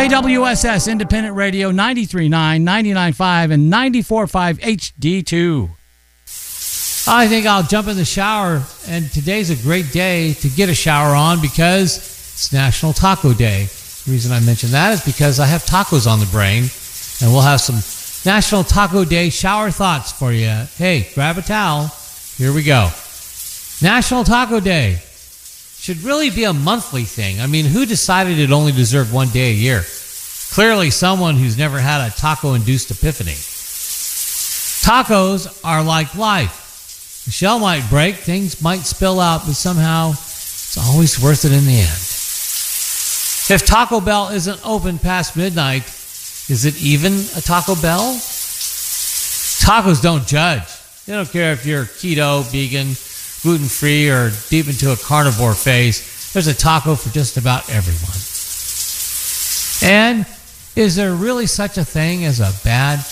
KWSS Independent Radio 93.9, 99.5, and 94.5 HD2. I think I'll jump in the shower, and today's a great day to get a shower on because it's National Taco Day. The reason I mention that is because I have tacos on the brain, and we'll have some National Taco Day shower thoughts for you. Hey, grab a towel. Here we go. National Taco Day should really be a monthly thing. I mean, who decided it only deserved one day a year? Clearly someone who's never had a taco-induced epiphany. Tacos are like life. The shell might break, things might spill out, but somehow it's always worth it in the end. If Taco Bell isn't open past midnight, is it even a Taco Bell? Tacos don't judge. They don't care if you're keto, vegan, gluten-free, or deep into a carnivore phase. There's a taco for just about everyone. And is there really such a thing as a bad